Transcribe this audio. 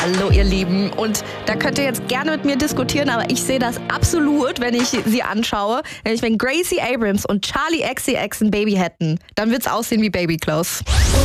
Hallo ihr Lieben, und da könnt ihr jetzt gerne mit mir diskutieren, aber ich sehe das absolut, wenn ich sie anschaue. Nämlich wenn Gracie Abrams und Charlie XCX ein Baby hätten, dann wird's aussehen wie Baby Clothes.